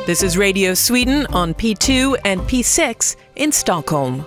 This is Radio Sweden on P2 and P6 in Stockholm.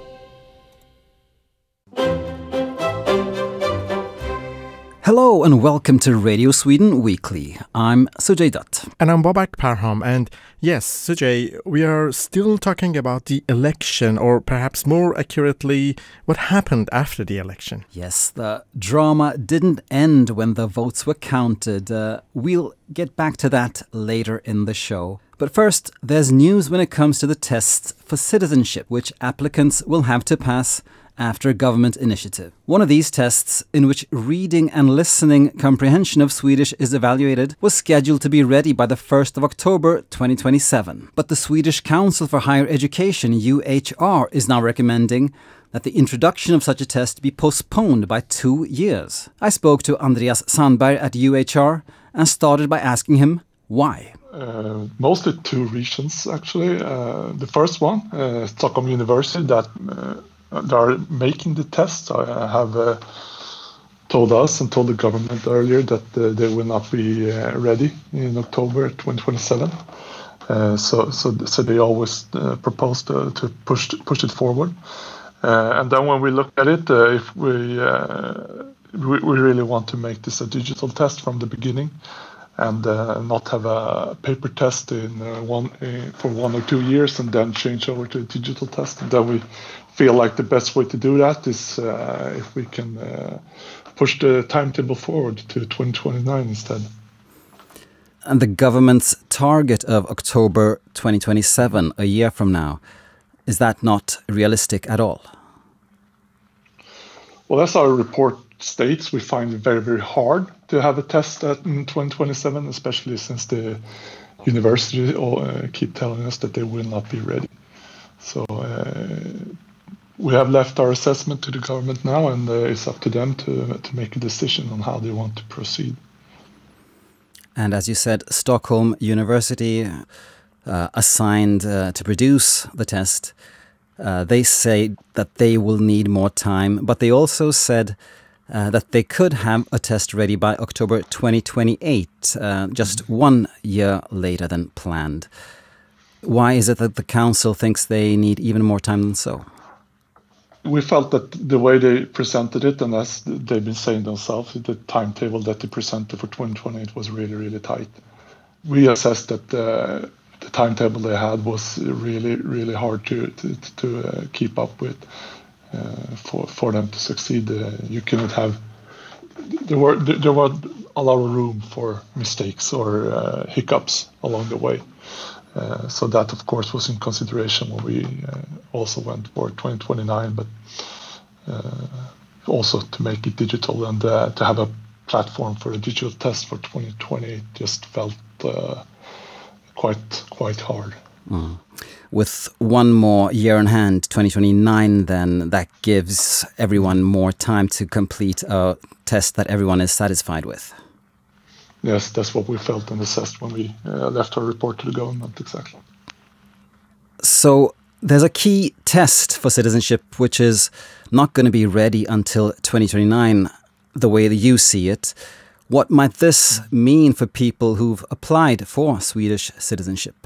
Hello and welcome to Radio Sweden Weekly. I'm Sujay Dutt. And I'm Babak Parham. And yes, Sujay, we are still talking about the election, or perhaps more accurately, what happened after the election. Yes, the drama didn't end when the votes were counted. We'll get back to that later in the show. But first, there's news when it comes to the tests for citizenship, which applicants will have to pass after a government initiative. One of these tests, in which reading and listening comprehension of Swedish is evaluated, was scheduled to be ready by the 1st of October 2027. But the Swedish Council for Higher Education, UHR, is now recommending that the introduction of such a test be postponed by 2 years. I spoke to Andreas Sandberg at UHR and started by asking him why. Mostly two reasons, actually. The first one, Stockholm University, that they are making the test. I have told us and told the government earlier that they will not be ready in October 2027. So they always propose to push it forward. And then when we look at it, if we really want to make this a digital test from the beginning, and not have a paper test for 1 or 2 years and then change over to a digital test. And then we feel like the best way to do that is if we can push the timetable forward to 2029 instead. And the government's target of October 2027, a year from now, is that not realistic at all? Well, as our report states, we find it very, very hard to have a test in 2027, especially since the university keep telling us that they will not be ready. So we have left our assessment to the government now, and it's up to them to make a decision on how they want to proceed. And as you said, Stockholm University assigned to produce the test. They say that they will need more time, but they also said that they could have a test ready by October 2028, just 1 year later than planned. Why is it that the council thinks they need even more time than so? We felt that the way they presented it, and as they've been saying themselves, the timetable that they presented for 2028 was really, really tight. We assessed that the timetable they had was really, really hard to keep up with. For them to succeed, you cannot have. There were a lot of room for mistakes or hiccups along the way. So that, of course, was in consideration when we also went for 2029, but also to make it digital and to have a platform for a digital test for 2028 just felt quite hard. Mm. With 1 more year in hand, 2029, then that gives everyone more time to complete a test that everyone is satisfied with. Yes, that's what we felt and assessed when we left our report to the government, exactly. So there's a key test for citizenship which is not going to be ready until 2029, the way that you see it. What might this mean for people who've applied for Swedish citizenship?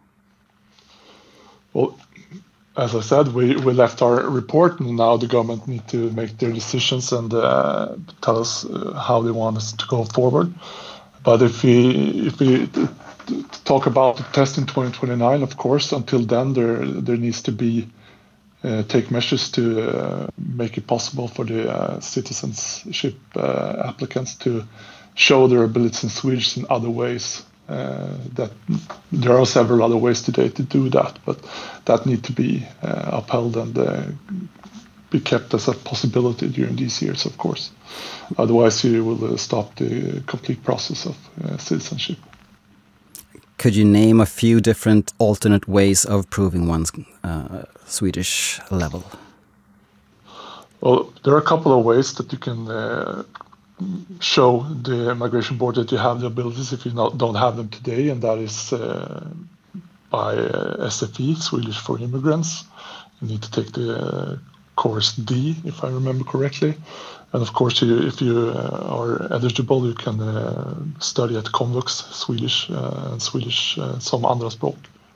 Well, as I said, we left our report, and now the government need to make their decisions and tell us how they want us to go forward. But if we talk about the test in 2029, of course, until then there needs to be take measures to make it possible for the citizenship applicants to show their abilities in Swedish in other ways. That there are several other ways today to do that, but that need to be upheld and be kept as a possibility during these years, of course. Otherwise, you will stop the complete process of citizenship. Could you name a few different alternate ways of proving one's Swedish level? Well, there are a couple of ways that you can show the migration board that you have the abilities if you don't have them today, and that is by SFI, Swedish for Immigrants. You need to take the course D, if I remember correctly. And of course, if you are eligible, you can study at Komvux, Swedish and Swedish som andra språk.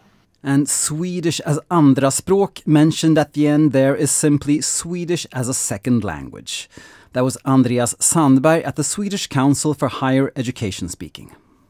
And Swedish as andraspråk mentioned at the end there is simply Swedish as a second language. That was Andreas Sandberg at the Swedish Council for Higher Education speaking.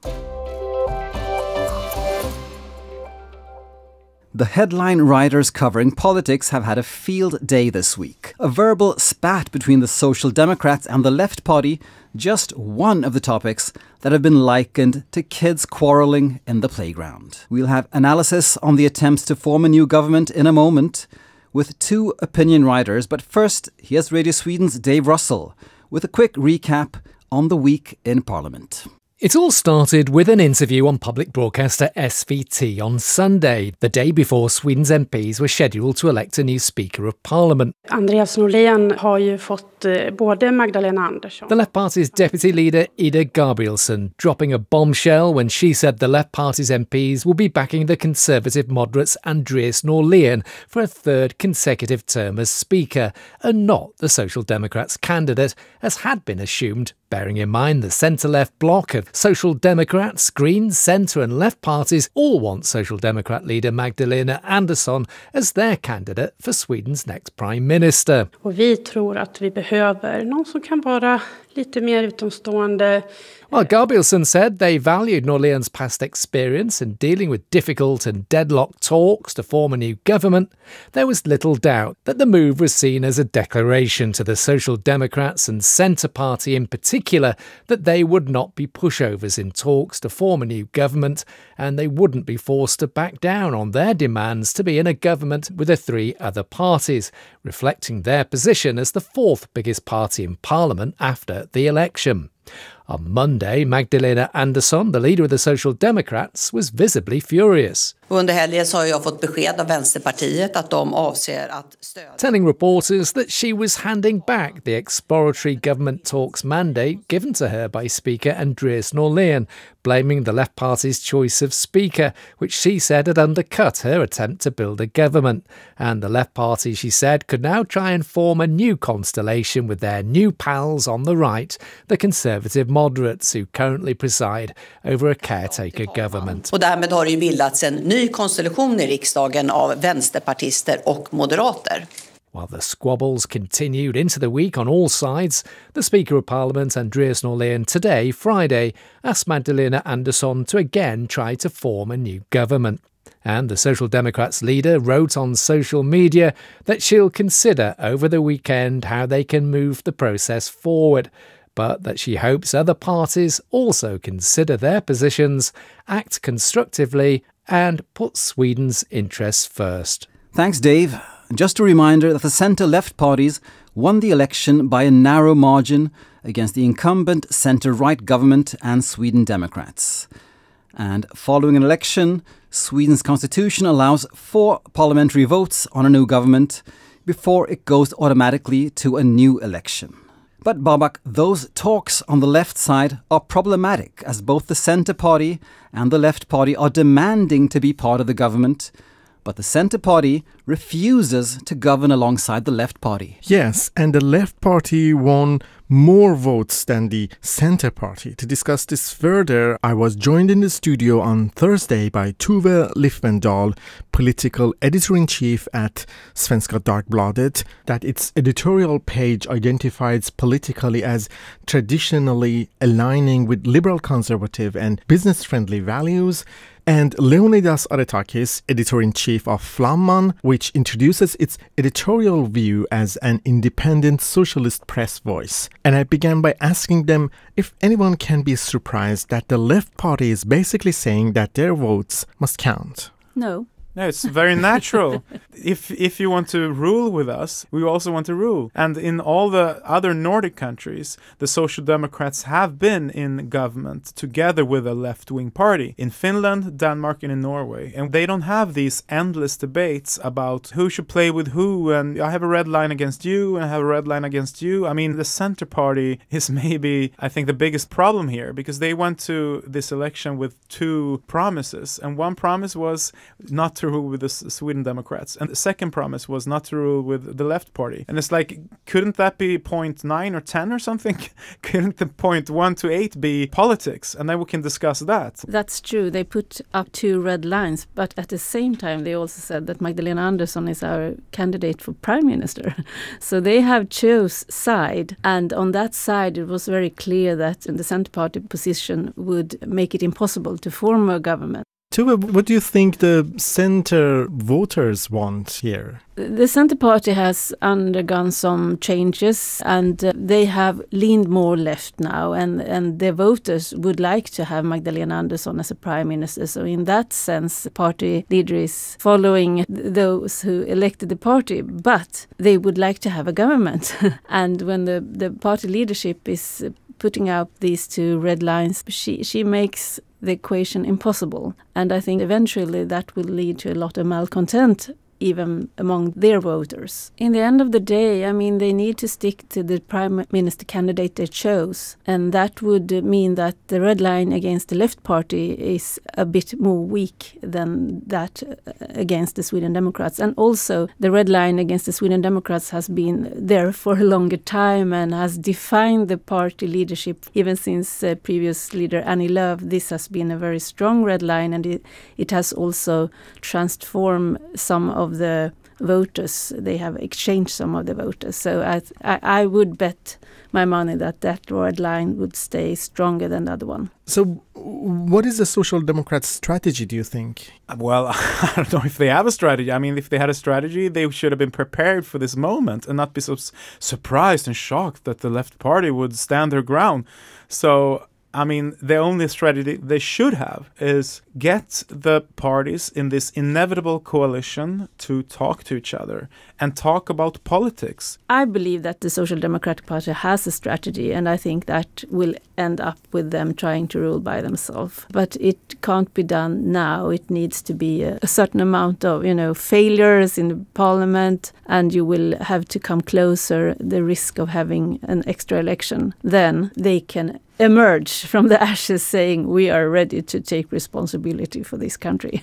The headline writers covering politics have had a field day this week. A verbal spat between the Social Democrats and the Left Party, just one of the topics that have been likened to kids quarrelling in the playground. We'll have analysis on the attempts to form a new government in a moment with two opinion writers, but first, here's Radio Sweden's Dave Russell with a quick recap on the week in Parliament. It all started with an interview on public broadcaster SVT on Sunday, the day before Sweden's MPs were scheduled to elect a new Speaker of Parliament. Andreas Norlén har ju fått både Magdalena Andersson. The Left Party's deputy leader Ida Gabrielsson dropping a bombshell when she said the Left Party's MPs will be backing the Conservative moderates Andreas Norlén for a third consecutive term as Speaker, and not the Social Democrats' candidate, as had been assumed, bearing in mind the centre-left bloc of Social Democrats, Greens, Centre and Left parties all want Social Democrat leader Magdalena Andersson as their candidate for Sweden's next Prime Minister. Och vi tror att vi behöver någon som kan vara lite mer utomstående. Well, Gabrielsson said they valued Norlén's past experience in dealing with difficult and deadlocked talks to form a new government. There was little doubt that the move was seen as a declaration to the Social Democrats and Centre Party in particular that they would not be pushovers in talks to form a new government, and they wouldn't be forced to back down on their demands to be in a government with the three other parties, reflecting their position as the fourth biggest party in Parliament after the election. On Monday, Magdalena Andersson, the leader of the Social Democrats, was visibly furious. Under helgen så har jag fått besked av Vänsterpartiet att de avser att stödja. Telling reporters that she was handing back the exploratory government talks mandate given to her by Speaker Andreas Norlén, blaming the Left Party's choice of Speaker, which she said had undercut her attempt to build a government. And the Left Party, she said, could now try and form a new constellation with their new pals on the right, the Conservative moderates who currently preside over a caretaker government. Och därmed har det ju bildats en ny konstellation i riksdagen av vänsterpartister och moderater. While the squabbles continued into the week on all sides, the Speaker of Parliament, Andreas Norlén, today, Friday, asked Magdalena Andersson to again try to form a new government. And the Social Democrats leader wrote on social media that she'll consider over the weekend how they can move the process forward, but that she hopes other parties also consider their positions, act constructively and put Sweden's interests first. Thanks, Dave. Just a reminder that the centre-left parties won the election by a narrow margin against the incumbent centre-right government and Sweden Democrats. And following an election, Sweden's constitution allows 4 parliamentary votes on a new government before it goes automatically to a new election. But Babak, those talks on the left side are problematic as both the Centre Party and the Left Party are demanding to be part of the government, but the Centre Party refuses to govern alongside the Left Party. Yes, and the Left Party won more votes than the Centre Party. To discuss this further, I was joined in the studio on Thursday by Tove Lifvendahl, political editor-in-chief at Svenska Dagbladet, that its editorial page identifies politically as traditionally aligning with liberal conservative and business-friendly values, and Leonidas Aretakis, editor-in-chief of Flamman, which introduces its editorial view as an independent socialist press voice. And I began by asking them if anyone can be surprised that the Left Party is basically saying that their votes must count. No. No, it's very natural. If you want to rule with us, we also want to rule. And in all the other Nordic countries, the Social Democrats have been in government together with a left-wing party. In Finland, Denmark, and in Norway. And they don't have these endless debates about who should play with who, and I have a red line against you, and I have a red line against you. I mean, the Centre Party is maybe, I think, the biggest problem here, because they went to this election with 2 promises. And one promise was not to to rule with the Sweden Democrats. And the second promise was not to rule with the Left Party. And it's like, couldn't that be point 9 or 10 or something? Couldn't the point 1 to 8 be politics? And then we can discuss that. That's true. They put up 2 red lines, but at the same time they also said that Magdalena Andersson is our candidate for prime minister. So they have chose side, and on that side it was very clear that the Centre Party position would make it impossible to form a government. Tuve, what do you think the centre voters want here? The Centre Party has undergone some changes, and they have leaned more left now, and the voters would like to have Magdalena Andersson as a prime minister. So in that sense, the party leader is following those who elected the party, but they would like to have a government. And when the party leadership is putting out these 2 red lines, she makes the equation impossible. And I think eventually that will lead to a lot of malcontent even among their voters. In the end of the day, I mean, they need to stick to the prime minister candidate they chose. And that would mean that the red line against the Left Party is a bit more weak than that against the Sweden Democrats. And also the red line against the Sweden Democrats has been there for a longer time and has defined the party leadership even since previous leader Annie Lööf. This has been a very strong red line, and it has also transformed some of the voters. They have exchanged some of the voters. So I would bet my money that red line would stay stronger than the other one. So what is the Social Democrats' strategy, do you think? Well, I don't know if they have a strategy. I mean, if they had a strategy, they should have been prepared for this moment and not be so surprised and shocked that the Left Party would stand their ground. So I mean, the only strategy they should have is get the parties in this inevitable coalition to talk to each other and talk about politics. I believe that the Social Democratic Party has a strategy, and I think that will end up with them trying to rule by themselves. But it can't be done now. It needs to be a certain amount of, failures in the parliament, and you will have to come closer the risk of having an extra election. Then they can emerge from the ashes saying we are ready to take responsibility for this country.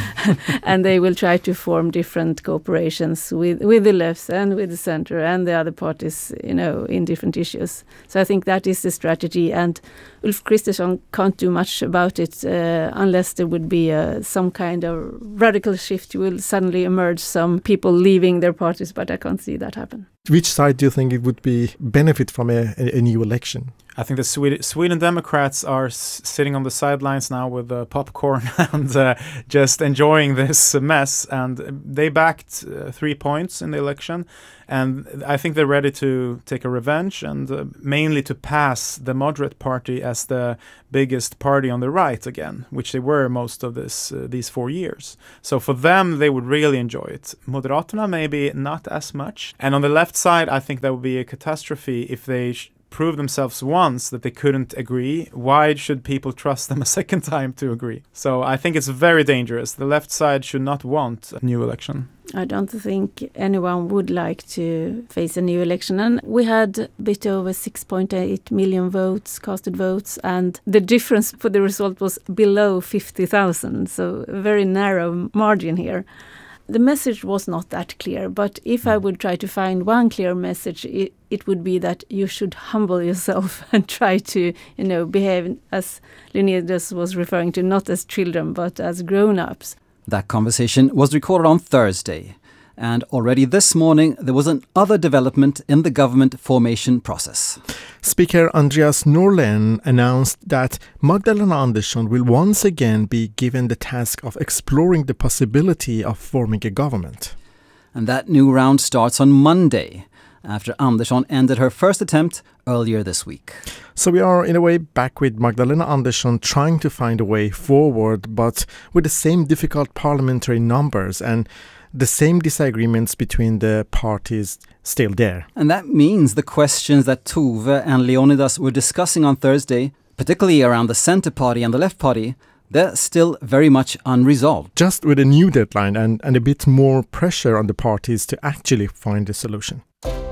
And they will try to form different cooperations with the left and with the center and the other parties, in different issues. So I think that is the strategy, and Ulf Kristersson can't do much about it unless there would be some kind of radical shift. You will suddenly emerge some people leaving their parties, but I can't see that happen. Which side do you think it would be benefit from a new election? I think the Sweden Democrats are sitting on the sidelines now with popcorn and just enjoying this mess. And they backed 3 points in the election. And I think they're ready to take a revenge and mainly to pass the moderate party as the biggest party on the right again, which they were most of these 4 years. So for them, they would really enjoy it. Moderaterna, maybe not as much. And on the left side, I think that would be a catastrophe if they prove themselves once that they couldn't agree. Why should people trust them a second time to agree? So I think it's very dangerous. The left side should not want a new election. I don't think anyone would like to face a new election. And we had a bit over 6.8 million casted votes, and the difference for the result was below 50,000. So a very narrow margin here. The message was not that clear, but if I would try to find one clear message, it would be that you should humble yourself and try to, behave, as Leonidas was referring to, not as children, but as grown-ups. That conversation was recorded on Thursday. And already this morning, there was another development in the government formation process. Speaker Andreas Norlén announced that Magdalena Andersson will once again be given the task of exploring the possibility of forming a government. And that new round starts on Monday, after Andersson ended her first attempt earlier this week. So we are in a way back with Magdalena Andersson trying to find a way forward, but with the same difficult parliamentary numbers and the same disagreements between the parties still there. And that means the questions that Tove and Leonidas were discussing on Thursday, particularly around the Centre Party and the Left Party, they're still very much unresolved. Just with a new deadline and a bit more pressure on the parties to actually find a solution.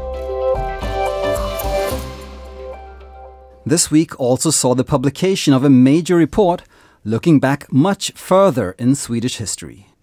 This week also saw the publication of a major report looking back much further in Swedish history.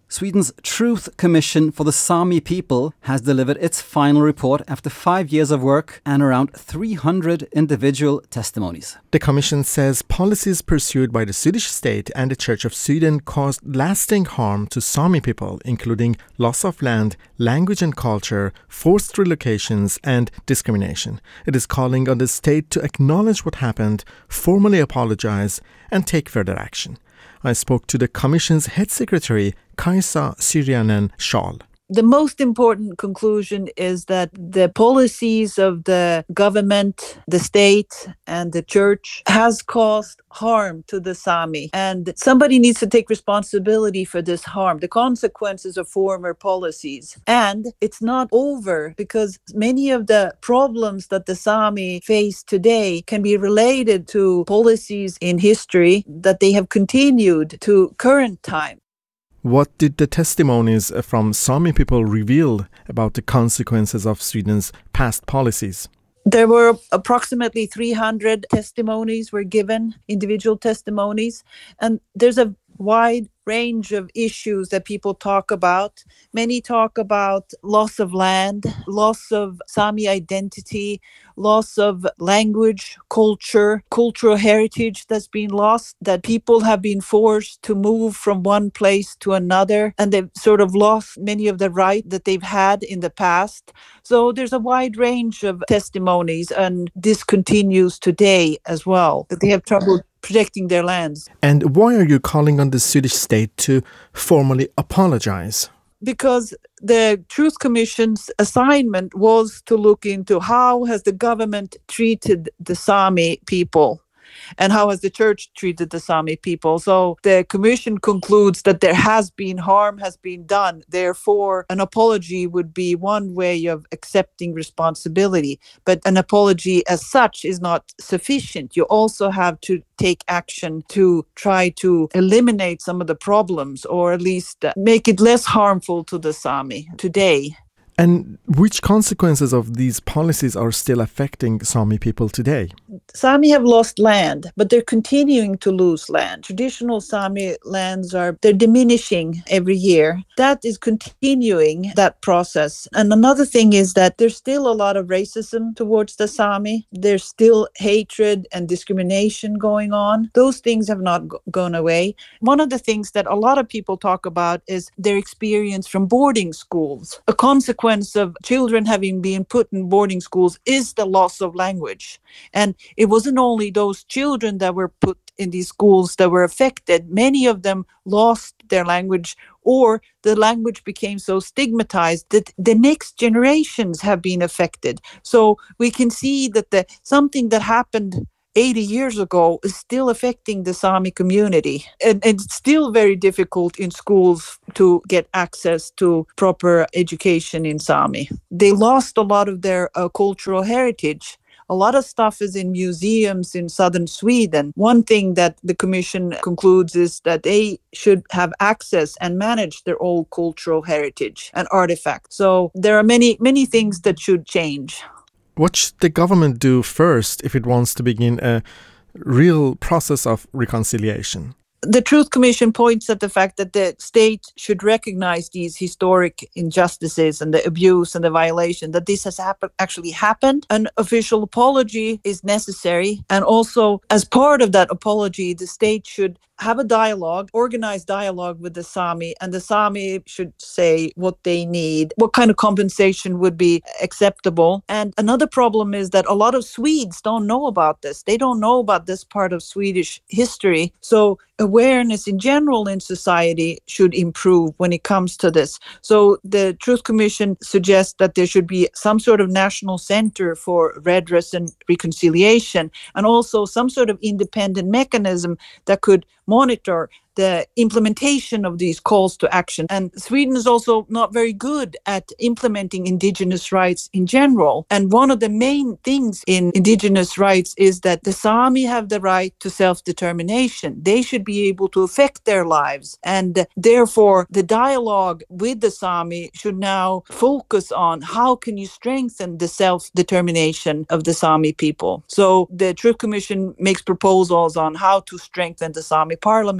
Sweden's Truth Commission for the Sami people has delivered its final report after 5 years of work and around 300 individual testimonies. The commission says policies pursued by the Swedish state and the Church of Sweden caused lasting harm to Sami people, including loss of land, language and culture, forced relocations and discrimination. It is calling on the state to acknowledge what happened, formally apologize and take further action. I spoke to the Commission's head secretary, Kaisa Syrjänen-Schall. The most important conclusion is that the policies of the government, the state and the church has caused harm to the Sami. And somebody needs to take responsibility for this harm, the consequences of former policies. And it's not over because many of the problems that the Sami face today can be related to policies in history that they have continued to current time. What did the testimonies from Sami people reveal about the consequences of Sweden's past policies? There were approximately 300 testimonies were given, individual testimonies, and there's a wide range of issues that people talk about. Many talk about loss of land, loss of Sami identity, loss of language, culture, cultural heritage that's been lost, that people have been forced to move from one place to another, and they've sort of lost many of the rights that they've had in the past. So there's a wide range of testimonies, and this continues today as well, that they have trouble protecting their lands. And why are you calling on the Swedish state to formally apologize? Because the Truth Commission's assignment was to look into how has the government treated the Sami people and how has the church treated the Sami people. So the commission concludes that there has been harm has been done. Therefore, an apology would be one way of accepting responsibility. But an apology as such is not sufficient. You also have to take action to try to eliminate some of the problems or at least make it less harmful to the Sami today. And which consequences of these policies are still affecting Sami people today? Sami have lost land, but they're continuing to lose land. Traditional Sami lands they're diminishing every year. That is continuing that process. And another thing is that there's still a lot of racism towards the Sami. There's still hatred and discrimination going on. Those things have not gone away. One of the things that a lot of people talk about is their experience from boarding schools. A consequence of children having been put in boarding schools is the loss of language. And it wasn't only those children that were put in these schools that were affected. Many of them lost their language, or the language became so stigmatized that the next generations have been affected. So we can see that something that happened 80 years ago is still affecting the Sami community. And it's still very difficult in schools to get access to proper education in Sami. They lost a lot of their cultural heritage. A lot of stuff is in museums in southern Sweden. One thing that the Commission concludes is that they should have access and manage their old cultural heritage and artifacts. So there are many things that should change. What should the government do first if it wants to begin a real process of reconciliation? The Truth Commission points at the fact that the state should recognize these historic injustices and the abuse and the violation, that this has actually happened. An official apology is necessary. And also, as part of that apology, the state should have a dialogue, organized dialogue with the Sami, and the Sami should say what they need, what kind of compensation would be acceptable. And another problem is that a lot of Swedes don't know about this. They don't know about this part of Swedish history. So awareness in general in society should improve when it comes to this. So the Truth Commission suggests that there should be some sort of national center for redress and reconciliation, and also some sort of independent mechanism that could monitor the implementation of these calls to action. And Sweden is also not very good at implementing indigenous rights in general. And one of the main things in indigenous rights is that the Sami have the right to self-determination. They should be able to affect their lives. And therefore, the dialogue with the Sami should now focus on how can you strengthen the self-determination of the Sami people. So the Truth Commission makes proposals on how to strengthen the Sami parliament, for instance.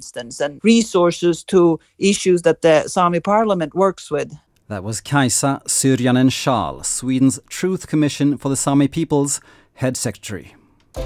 instance, and resources to issues that the Sami parliament works with. That was Kaisa Syrjanen Schal, Sweden's Truth Commission for the Sami Peoples head secretary.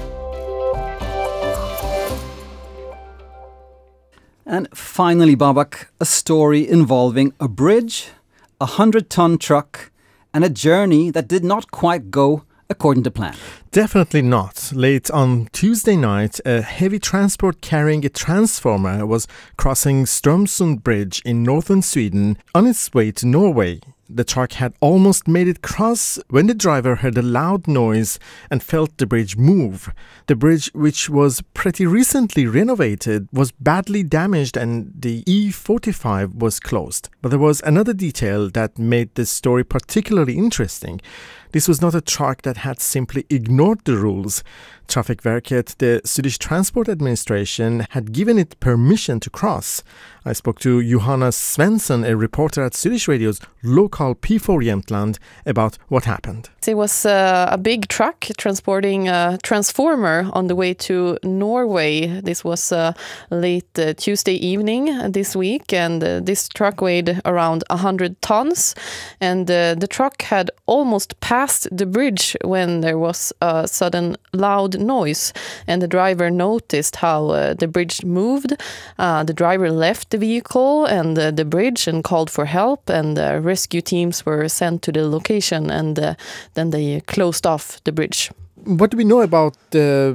And finally, Babak, a story involving a bridge, a 100-ton truck, and a journey that did not quite go according to plan. Definitely not. Late on Tuesday night, a heavy transport carrying a transformer was crossing Strömsund Bridge in northern Sweden on its way to Norway. The truck had almost made it cross when the driver heard a loud noise and felt the bridge move. The bridge, which was pretty recently renovated, was badly damaged and the E45 was closed. But there was another detail that made this story particularly interesting. This was not a truck that had simply ignored the rules. Trafikverket, the Swedish Transport Administration, had given it permission to cross. I spoke to Johanna Svensson, a reporter at Swedish Radio's local P4 Jämtland, about what happened. It was a big truck transporting a transformer on the way to Norway. This was late Tuesday evening this week, and this truck weighed around 100 tons. And the truck had almost passed the bridge when there was a sudden loud noise, and the driver noticed how the bridge moved. The driver left the vehicle and the bridge and called for help, and rescue teams were sent to the location, and then they closed off the bridge. What do we know about the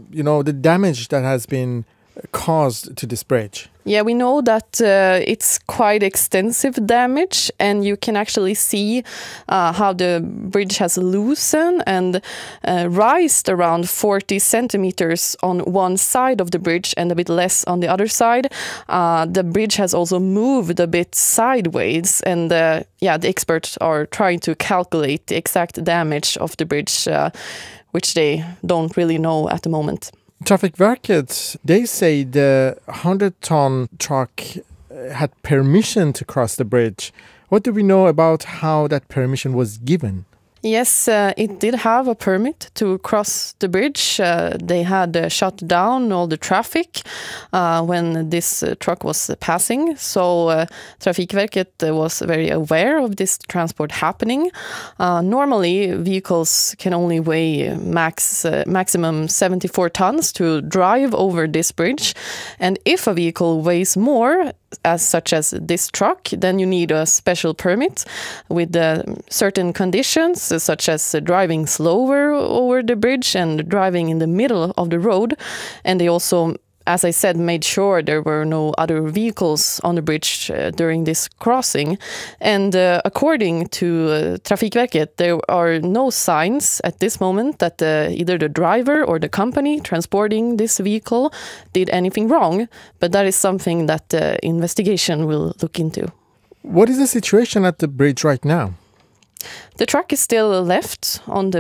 damage that has been caused to this bridge? Yeah, we know that it's quite extensive damage, and you can actually see how the bridge has loosened and raised around 40 centimeters on one side of the bridge and a bit less on the other side. The bridge has also moved a bit sideways, and the experts are trying to calculate the exact damage of the bridge, which they don't really know at the moment. Trafikverket, they say the 100-ton truck had permission to cross the bridge. What do we know about how that permission was given? Yes, it did have a permit to cross the bridge. They had shut down all the traffic when this truck was passing. So Trafikverket was very aware of this transport happening. Normally, vehicles can only weigh maximum 74 tons to drive over this bridge. And if a vehicle weighs more, such as this truck, then you need a special permit with certain conditions, such as driving slower over the bridge and driving in the middle of the road. And they also, as I said, made sure there were no other vehicles on the bridge during this crossing. And according to Trafikverket, there are no signs at this moment that either the driver or the company transporting this vehicle did anything wrong. But that is something that the investigation will look into. What is the situation at the bridge right now? The truck is still left on the